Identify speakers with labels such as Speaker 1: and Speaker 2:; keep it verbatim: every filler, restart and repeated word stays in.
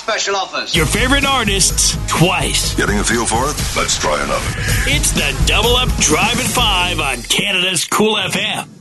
Speaker 1: special offers.
Speaker 2: Your favorite artists twice.
Speaker 3: Getting a feel for it? Let's try another.
Speaker 2: It's the Double Up Drive at five on Canada's Cool F M.